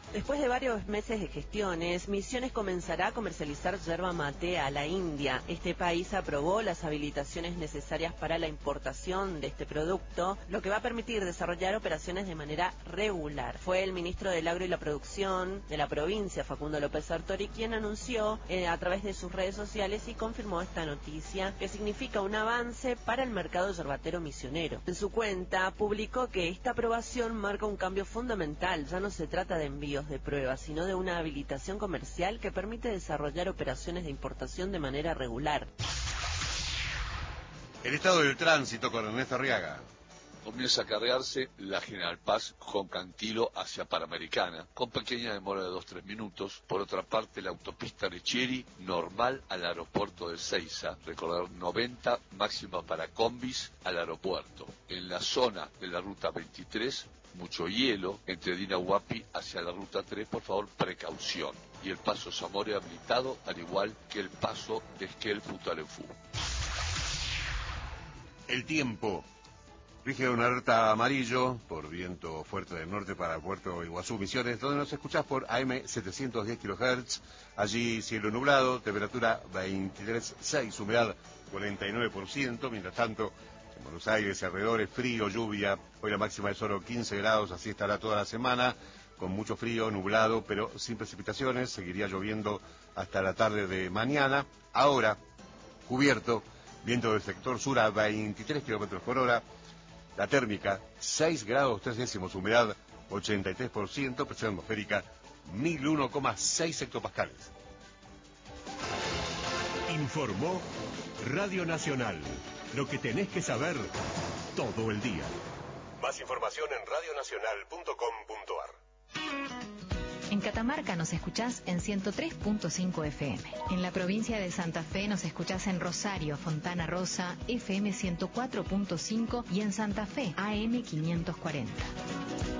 Después de varios meses de gestiones, Misiones comenzará a comercializar yerba mate a la India. Este país aprobó las habilitaciones necesarias para la importación de este producto, lo que va a permitir desarrollar operaciones de manera regular. Fue el ministro del Agro y la Producción de la provincia, Facundo López Sartori, quien anunció a través de sus redes sociales y confirmó esta noticia, que significa un avance para el mercado yerbatero misionero. En su cuenta publicó que esta aprobación marca un cambio fundamental. Ya no se trata de envíos de pruebas, sino de una habilitación comercial que permite desarrollar operaciones de importación de manera regular. El estado del tránsito con Ernesto Arriaga. Comienza a cargarse la General Paz con Cantilo hacia Panamericana, con pequeña demora de 2-3 minutos. Por otra parte, la autopista Lechieri, normal al aeropuerto de Seiza, recordar 90 máxima para combis al aeropuerto. En la zona de la ruta 23, mucho hielo entre Dinahuapi hacia la ruta 3, por favor, precaución. Y el paso Zamora habilitado, al igual que el paso de Esquel Futalefú. El tiempo. Rige una alerta amarillo por viento fuerte del norte para Puerto Iguazú, Misiones, donde nos escuchás por AM 710 kHz. Allí cielo nublado, temperatura 23,6, humedad 49%. Mientras tanto, en Buenos Aires, alrededores, frío, lluvia. Hoy la máxima es solo 15 grados, así estará toda la semana, con mucho frío, nublado, pero sin precipitaciones. Seguiría lloviendo hasta la tarde de mañana. Ahora, cubierto, viento del sector sur a 23 kilómetros por hora. La térmica, 6 grados 3 décimos, humedad 83%, presión atmosférica 1001,6 hectopascales. Informó Radio Nacional. Lo que tenés que saber todo el día. Más información en radionacional.com.ar. En Catamarca nos escuchás en 103.5 FM. En la provincia de Santa Fe nos escuchás en Rosario, Fontana Rosa, FM 104.5 y en Santa Fe, AM 540.